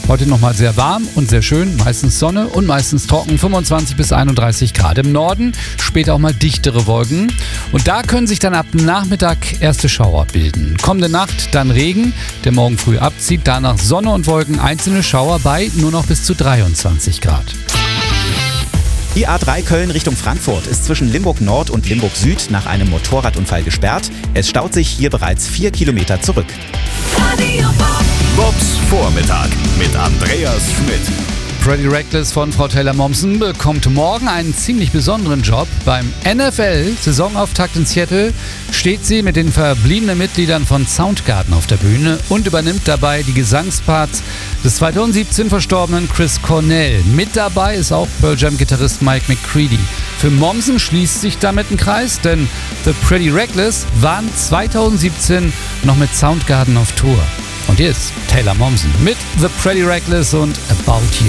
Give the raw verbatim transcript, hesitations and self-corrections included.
Heute nochmal sehr warm und sehr schön, meistens Sonne und meistens trocken, fünfundzwanzig bis einunddreißig Grad. Im Norden später auch mal dichtere Wolken und da können sich dann ab Nachmittag erste Schauer bilden. Kommende Nacht dann Regen, der morgen früh abzieht, danach Sonne und Wolken, einzelne Schauer bei nur noch bis zu dreiundzwanzig Grad. Die A drei Köln Richtung Frankfurt ist zwischen Limburg Nord und Limburg Süd nach einem Motorradunfall gesperrt. Es staut sich hier bereits vier Kilometer zurück. Bobs Vormittag mit Andreas Schmidt. Pretty Reckless von Frau Taylor-Momsen bekommt morgen einen ziemlich besonderen Job. Beim N F L-Saisonauftakt in Seattle steht sie mit den verbliebenen Mitgliedern von Soundgarden auf der Bühne und übernimmt dabei die Gesangsparts des zweitausendsiebzehn verstorbenen Chris Cornell. Mit dabei ist auch Pearl Jam-Gitarrist Mike McCready. Für Momsen schließt sich damit ein Kreis, denn The Pretty Reckless waren zweitausendsiebzehn noch mit Soundgarden auf Tour. Und hier ist Taylor-Momsen mit The Pretty Reckless und About You.